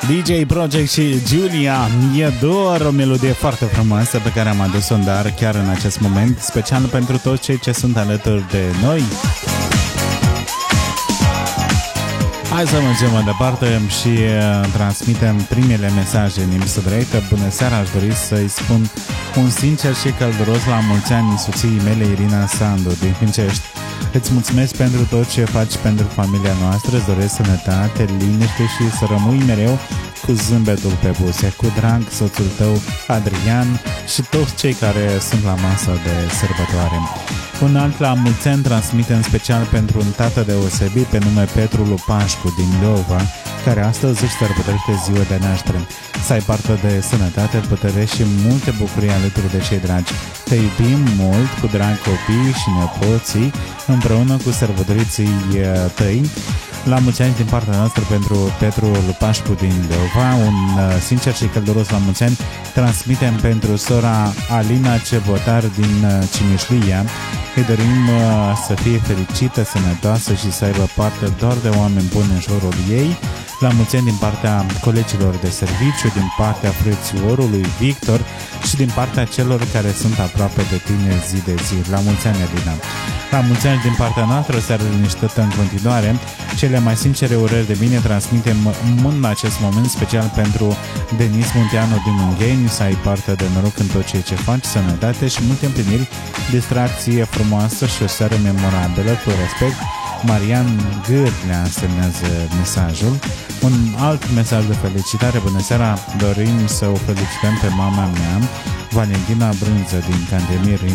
DJ Project și Giulia. E doar o melodie foarte frumoasă pe care am adus-o în dar chiar în acest moment, special pentru toți cei ce sunt alături de noi. Hai să mergem mai departe și transmitem primele mesaje în limba dreaptă. Bună seara, aș dori să-i spun un sincer și călduros la mulți ani soției mele, Irina Sandu, din Fincești. Îți mulțumesc pentru tot ce faci pentru familia noastră, îți doresc sănătate, liniște și să rămâi mereu cu zâmbetul pe buze. Cu drag, soțul tău, Adrian, și toți cei care sunt la masă de sărbătoare. Un alt la mulți ani transmite în special pentru un tată deosebit pe nume Petru Lupașcu din Leova, care astăzi își sărbătorește ziua de naștere. Să ai parte de sănătate, putere și multe bucurii alături de cei dragi. Te iubim mult, cu drag copiii și nepoții, împreună cu sărbătoriții tăi. La mulți ani din partea noastră pentru Petru Lupașcu din Leova. Un sincer și călduros la mulți ani transmitem pentru sora Alina Cebotar din Cimișlia. Îi dorim să fie fericită, sănătoasă și să aibă parte doar de oameni buni în jurul ei. La mulți ani din partea colegilor de serviciu, din partea frățiorului Victor și din partea celor care sunt aproape de tine zi de zi. La mulți ani, Alina! La mulți ani din partea noastră, o seară liniștită în continuare. Cele mai sincere urări de bine transmitem în acest moment, special pentru Denis Munteanu din Ungheni, să ai parte de noroc în tot ceea ce faci, sănătate și multe împliniri, distracție frumoasă și o seară memorabilă, cu respect. Marian Gârlea semnează mesajul. Un alt mesaj de felicitare. Bună seara, dorim să o felicităm pe mama mea, Valentina Brânză din Cantemir